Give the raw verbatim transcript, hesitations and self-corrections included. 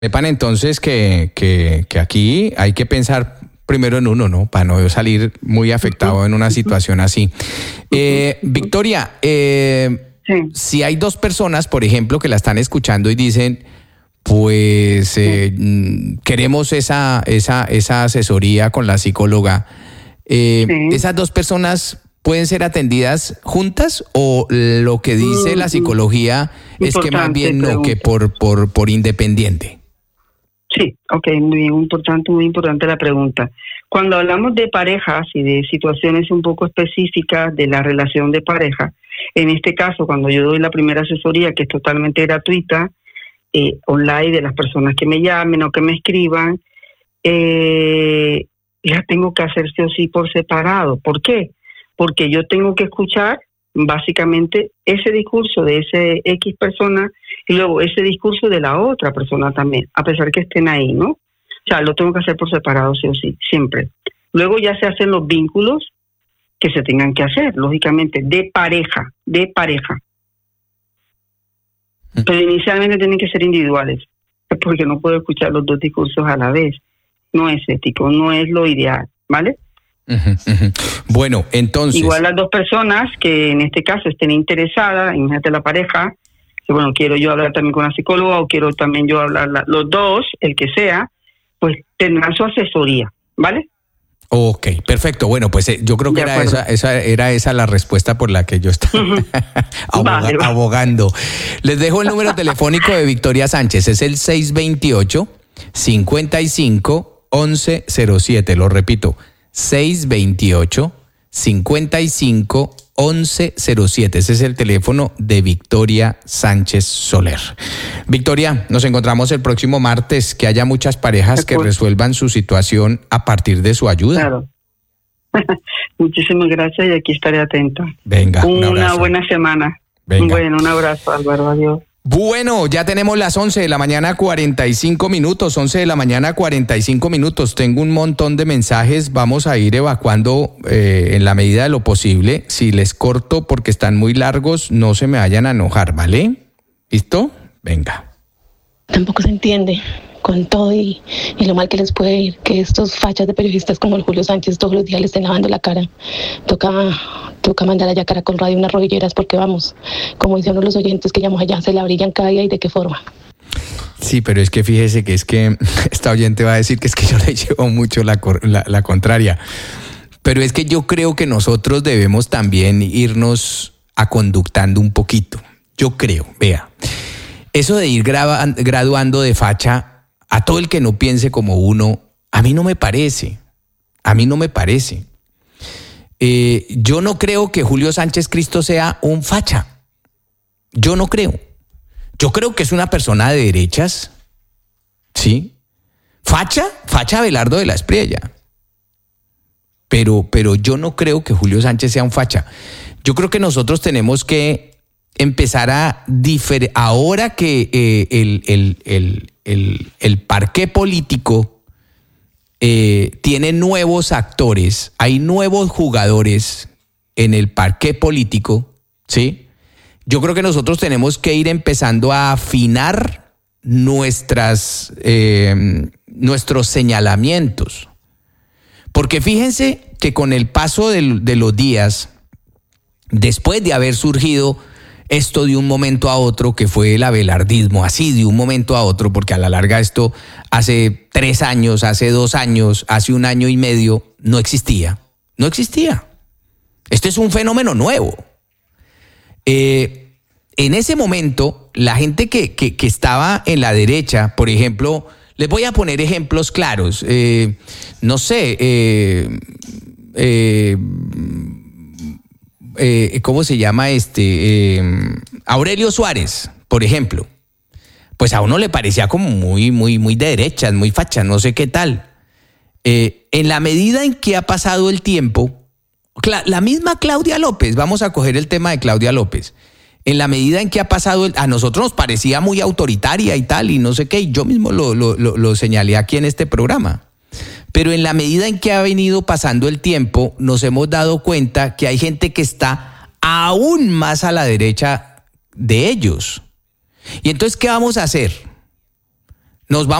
Sepan entonces que, que, que aquí hay que pensar primero en uno, ¿no? Para no salir muy afectado en una situación así. Eh, Victoria, eh, sí. Si hay dos personas, por ejemplo, que la están escuchando y dicen, pues eh, sí. queremos esa, esa, esa asesoría con la psicóloga, eh, sí. ¿esas dos personas pueden ser atendidas juntas o lo que dice mm, la psicología es que más bien no, pregunta. que por, por, por independiente? Sí, ok, muy bien, importante, muy importante la pregunta. Cuando hablamos de parejas y de situaciones un poco específicas de la relación de pareja, en este caso, cuando yo doy la primera asesoría, que es totalmente gratuita, eh, online, de las personas que me llamen o que me escriban, eh, las tengo que hacer sí o sí por separado. ¿Por qué? Porque yo tengo que escuchar básicamente ese discurso de ese X persona y luego ese discurso de la otra persona también, a pesar que estén ahí, ¿no? O sea, lo tengo que hacer por separado, sí o sí, siempre. Luego ya se hacen los vínculos que se tengan que hacer, lógicamente, de pareja, de pareja. Pero inicialmente tienen que ser individuales, porque no puedo escuchar los dos discursos a la vez. No es ético, no es lo ideal, ¿vale? Uh-huh, uh-huh. Bueno, entonces... Igual las dos personas que en este caso estén interesadas, imagínate la pareja, que bueno, quiero yo hablar también con la psicóloga o quiero también yo hablar, la, los dos, el que sea, pues tendrán su asesoría, ¿vale? Ok, perfecto. Bueno, pues eh, yo creo que era esa, esa, era esa la respuesta por la que yo estaba uh-huh. aboga, vale, abogando. Les dejo el número telefónico de Victoria Sánchez, es el seis dos ocho, cinco cinco, once cero siete, lo repito, seis dos ocho, cinco cinco, once cero siete. Ese es el teléfono de Victoria Sánchez Soler. Victoria, nos encontramos el próximo martes. Que haya muchas parejas que resuelvan su situación a partir de su ayuda. Claro. Muchísimas gracias y aquí estaré atenta. Venga, un una abrazo. Buena semana. Venga. Bueno, un abrazo, Álvaro. Adiós. Bueno, ya tenemos las once de la mañana, cuarenta y cinco minutos, once de la mañana, cuarenta y cinco minutos. Tengo un montón de mensajes, vamos a ir evacuando eh, en la medida de lo posible. Si les corto porque están muy largos, no se me vayan a enojar, ¿vale? ¿Listo? Venga. Tampoco se entiende con todo y, y lo mal que les puede ir, que estos fachas de periodistas como el Julio Sánchez todos los días le estén lavando la cara. Toca, toca mandar allá Caracol Radio unas rodilleras porque vamos, como dicen los oyentes que llamamos allá, se la brillan cada día y de qué forma. Sí, pero es que fíjese que es que esta oyente va a decir que es que yo le llevo mucho la, la, la contraria. Pero es que yo creo que nosotros debemos también irnos aconductando un poquito. Yo creo, vea, eso de ir graba, graduando de facha a todo el que no piense como uno, a mí no me parece, a mí no me parece. Eh, yo no creo que Julio Sánchez Cristo sea un facha, yo no creo. Yo creo que es una persona de derechas, ¿sí? Facha, facha Abelardo de la Espriella. Pero, pero yo no creo que Julio Sánchez sea un facha. Yo creo que nosotros tenemos que empezar a diferenciar, ahora que eh, el, el, el, el, el parqué político eh, tiene nuevos actores, hay nuevos jugadores en el parqué político, ¿sí? Yo creo que nosotros tenemos que ir empezando a afinar nuestras, eh, nuestros señalamientos. Porque fíjense que con el paso de, de los días, después de haber surgido esto de un momento a otro, que fue el abelardismo, así de un momento a otro, porque a la larga esto hace tres años, hace dos años, hace un año y medio, no existía. No existía. Este es un fenómeno nuevo. Eh, en ese momento, la gente que, que, que estaba en la derecha, por ejemplo, les voy a poner ejemplos claros. Eh, no sé, eh, eh, eh, ¿cómo se llama este? Eh, Aurelio Suárez, por ejemplo. Pues a uno le parecía como muy, muy, muy de derechas, muy facha, no sé qué tal. Eh, en la medida en que ha pasado el tiempo, la misma Claudia López, vamos a coger el tema de Claudia López. En la medida en que ha pasado, el, a nosotros nos parecía muy autoritaria y tal, y no sé qué, y yo mismo lo, lo, lo, lo señalé aquí en este programa. Pero en la medida en que ha venido pasando el tiempo, nos hemos dado cuenta que hay gente que está aún más a la derecha de ellos. Y entonces, ¿qué vamos a hacer? Nos vamos.